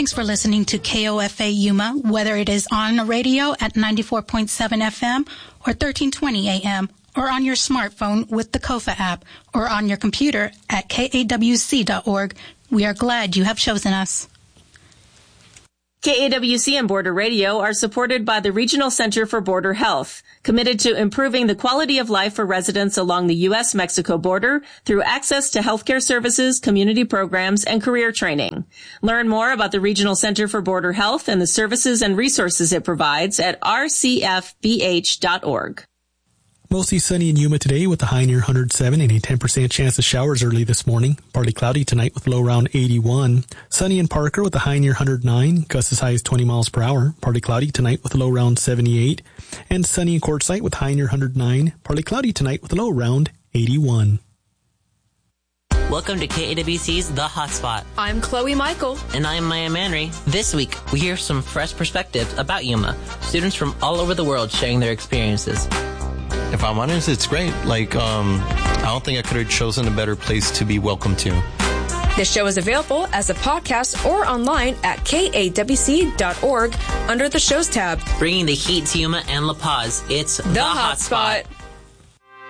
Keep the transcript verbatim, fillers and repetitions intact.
Thanks for listening to K O F A Yuma, whether it is on the radio at ninety-four point seven F M or thirteen twenty A M, or on your smartphone with the Kofa app, or on your computer at K A W C dot org. We are glad you have chosen us. K A W C and Border Radio are supported by the Regional Center for Border Health, committed to improving the quality of life for residents along the U S Mexico border through access to healthcare services, community programs, and career training. Learn more about the Regional Center for Border Health and the services and resources it provides at R C F B H dot org. Mostly sunny in Yuma today with a high near one hundred seven and a ten percent chance of showers early this morning. Partly cloudy tonight with low around eighty-one. Sunny in Parker with a high near one hundred nine, gusts as high as twenty miles per hour. Partly cloudy tonight with a low around seventy-eight. And sunny in Quartzsite with high near one hundred nine. Partly cloudy tonight with a low around eighty-one. Welcome to K A W C's The Hotspot. I'm Chloe Michael. And I'm Maya Manry. This week, we hear some fresh perspectives about Yuma. Students from all over the world sharing their experiences. If I'm honest, it's great. Like, um, I don't think I could have chosen a better place to be welcome to. This show is available as a podcast or online at K A W C dot org under the Shows tab. Bringing the heat to Yuma and La Paz, it's The, the Hotspot. Hotspot.